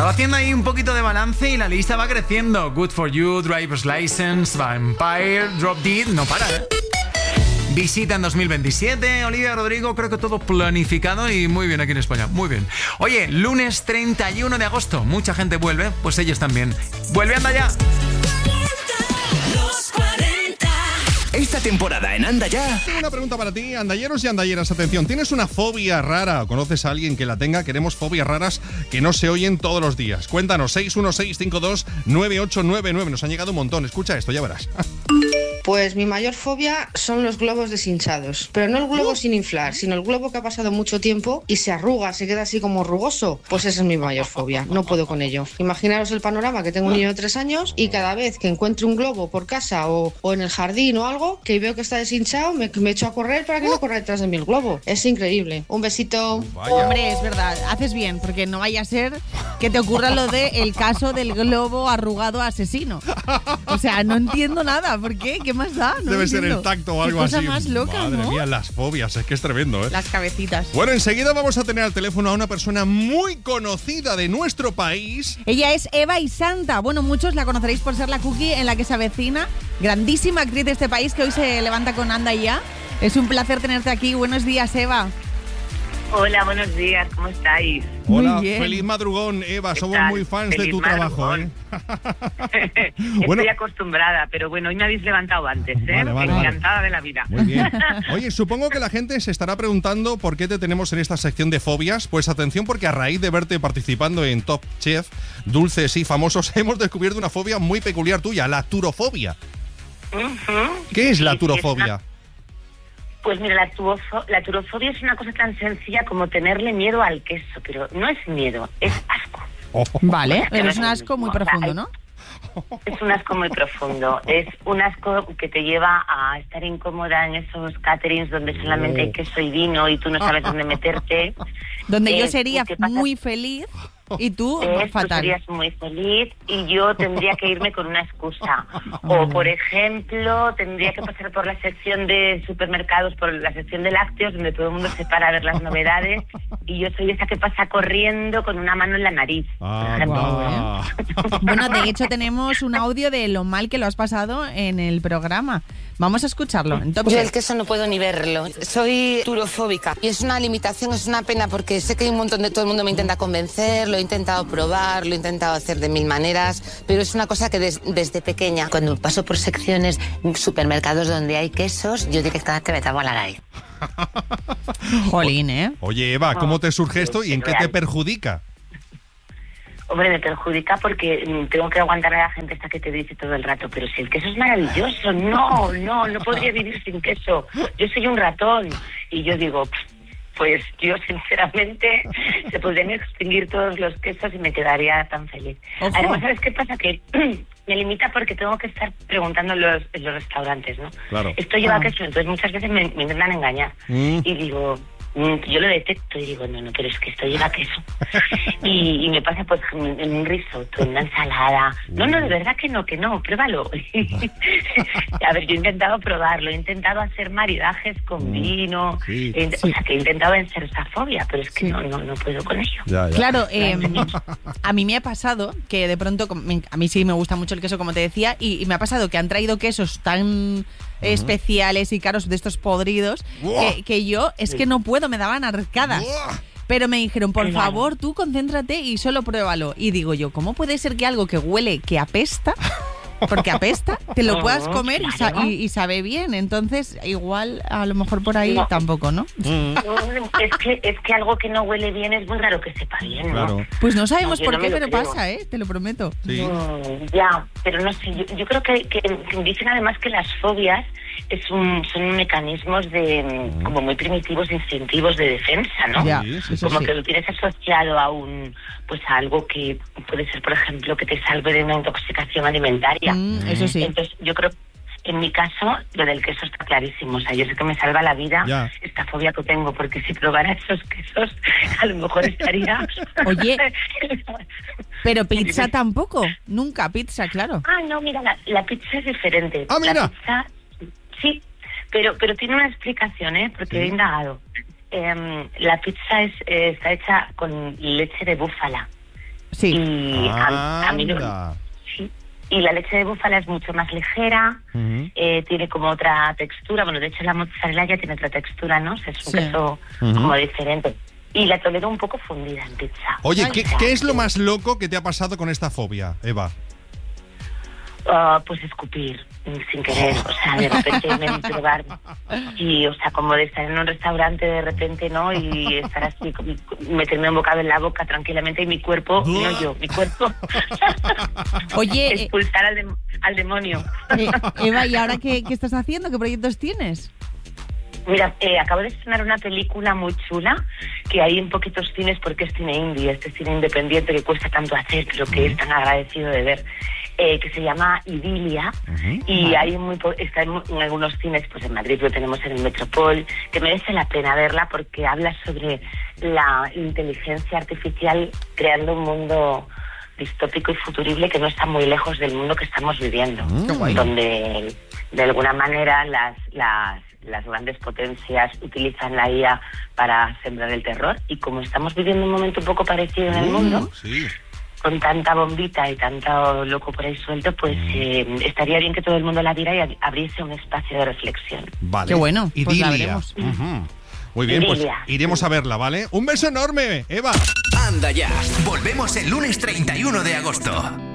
Estaba haciendo ahí un poquito de balance y la lista va creciendo. Good for You, Driver's License, Vampire, Drop Dead, no para, ¿eh? Visita en 2027, Olivia Rodrigo, creo que todo planificado y muy bien aquí en España, muy bien. Oye, lunes 31 de agosto, mucha gente vuelve, pues ellos también. ¡Vuelve, anda ya! Esta temporada en Anda Ya. Tengo una pregunta para ti, andalleros y andalleras. Atención, ¿tienes una fobia rara o conoces a alguien que la tenga? Queremos fobias raras que no se oyen todos los días. Cuéntanos, 616529899. Nos han llegado un montón. Escucha esto, ya verás. Pues mi mayor fobia son los globos deshinchados. Pero no el globo sin inflar, sino el globo que ha pasado mucho tiempo y se arruga, se queda así como rugoso. Pues esa es mi mayor fobia, no puedo con ello. Imaginaros el panorama, que tengo un niño de 3 años y cada vez que encuentre un globo por casa o en el jardín o algo, que veo que está deshinchado, me echo a correr para que no corra detrás de mí el globo. Es increíble. Un besito. Vaya. Hombre, es verdad, haces bien, porque no vaya a ser que te ocurra lo de el caso del globo arrugado asesino. O sea, no entiendo nada. ¿Por qué? ¿Qué más da? No Debe entiendo. ser el tacto o algo Qué cosa así. más loca, Madre ¿no? mía, las fobias, es que es tremendo, ¿eh? Las cabecitas. Bueno, enseguida vamos a tener al teléfono a una persona muy conocida de nuestro país. Ella es Eva y Santa. Bueno, muchos la conoceréis por ser la cookie en la que se avecina. Grandísima actriz de este país que hoy se levanta con Anda Ya. Es un placer tenerte aquí. Buenos días, Eva. Hola, buenos días, ¿cómo estáis? Hola, Muy bien. feliz madrugón, Eva. Somos tal? muy fans de Feliz tu trabajo, ¿eh? Estoy acostumbrada, pero bueno, hoy me habéis levantado antes, ¿eh? Vale. Encantada de la vida. Muy bien. Oye, supongo que la gente se estará preguntando por qué te tenemos en esta sección de fobias. Pues atención, porque a raíz de verte participando en Top Chef, Dulces y Famosos, hemos descubierto una fobia muy peculiar tuya, la turofobia. ¿Qué es la turofobia? Pues mira, la turofobia es una cosa tan sencilla como tenerle miedo al queso, pero no es miedo, es asco. Vale, pero es un asco muy profundo, ¿no? Es un asco muy profundo. Es un asco que te lleva a estar incómoda en esos caterings donde solamente hay queso y vino y tú no sabes dónde meterte. Donde yo sería ¿qué pasa? muy feliz y tú Tú fatal. serías muy feliz y yo tendría que irme con una excusa. O, por ejemplo, tendría que pasar por la sección de supermercados, por la sección de lácteos, donde todo el mundo se para a ver las novedades, y yo soy esa que pasa corriendo con una mano en la nariz, por ejemplo. Bueno, de hecho tenemos un audio de lo mal que lo has pasado en el programa. Vamos a escucharlo. En Top Yo Chef. el queso no puedo ni verlo. Soy turofóbica. Y es una limitación, es una pena, porque sé que hay un montón de... Todo el mundo me intenta convencer, lo he intentado probar, lo he intentado hacer de mil maneras, pero es una cosa que desde pequeña, cuando paso por secciones, supermercados donde hay quesos, yo directamente me tapo la nariz. Jolín, ¿eh? Oye, Eva, ¿cómo te surge esto y en qué te perjudica? Hombre, me perjudica porque tengo que aguantar a la gente esta que te dice todo el rato, pero si el queso es maravilloso, no podría vivir sin queso. Yo soy un ratón. Y yo digo, pues yo sinceramente se podrían extinguir todos los quesos y me quedaría tan feliz. Ojo. Además, ¿sabes qué pasa? Que me limita porque tengo que estar preguntando en los restaurantes, ¿no? Claro. Esto lleva queso, entonces muchas veces me intentan engañar. Y digo... yo lo detecto y digo, no, pero es que esto lleva queso. Y me pasa pues en un risotto, en una ensalada. No, de verdad que no, pruébalo. A ver, yo he intentado probarlo, he intentado hacer maridajes con vino, Sí. O sea, que he intentado vencer esa fobia, pero es que no puedo con ello. Ya. Claro, a mí me ha pasado que de pronto, a mí sí me gusta mucho el queso, como te decía, y me ha pasado que han traído quesos tan especiales y caros de estos podridos que yo es que no puedo, me daban arcadas. Pero me dijeron, por favor, tú concéntrate y solo pruébalo. Y digo yo, ¿cómo puede ser que algo que huele, que apesta, porque apesta, te lo puedas comer y sabe bien? Entonces, igual, a lo mejor por ahí tampoco, ¿no? Es que algo que no huele bien es muy raro que sepa bien, ¿no? Claro. Pues no sabemos Yo por no qué, me lo pero creo. pasa, te lo prometo. Sí. Ya, pero no sé, yo creo que dicen además que las fobias son mecanismos de como muy primitivos, instintivos de defensa, ¿no? Ya, Sí. Como que lo tienes asociado a a algo que puede ser, por ejemplo, que te salve de una intoxicación alimentaria. Eso sí. Entonces, yo creo, en mi caso, lo del queso está clarísimo. O sea, yo sé que me salva la vida esta fobia que tengo, porque si probara esos quesos, a lo mejor estaría... Oye, pero pizza tampoco. Nunca pizza, claro. No, mira, la pizza es diferente. Ah, mira. La pizza, sí, pero tiene una explicación, porque he indagado. La pizza está hecha con leche de búfala. Sí. Y a mí sí. Y la leche de búfala es mucho más ligera, tiene como otra textura. Bueno, de hecho la mozzarella ya tiene otra textura, ¿no? Es un queso como diferente. Y la tolero un poco fundida en pizza. Oye, ¿qué es lo más loco que te ha pasado con esta fobia, Eva? Pues escupir sin querer, o sea, de repente me probar y, o sea, como de estar en un restaurante de repente, ¿no? Y estar así, meterme un bocado en la boca tranquilamente y mi cuerpo, no yo, mi cuerpo Oye, expulsar al demonio. Eva, ¿y ahora qué estás haciendo? ¿Qué proyectos tienes? Mira, acabo de estrenar una película muy chula que hay en poquitos cines porque es cine indie, este cine independiente que cuesta tanto hacer, pero que es tan agradecido de ver, que se llama Idilia, y hay está en algunos cines, pues en Madrid lo tenemos en el Metropol, que merece la pena verla porque habla sobre la inteligencia artificial creando un mundo distópico y futurible que no está muy lejos del mundo que estamos viviendo, donde de alguna manera las grandes potencias utilizan la IA para sembrar el terror, y como estamos viviendo un momento un poco parecido en el mundo, con tanta bombita y tanto loco por ahí suelto, pues estaría bien que todo el mundo la viera y abriese un espacio de reflexión. Vale. Qué bueno, pues la Idilia. veremos. Muy bien, pues Idilia. iremos a verla, ¿vale? Un beso enorme, Eva. Anda ya. Volvemos el lunes 31 de agosto.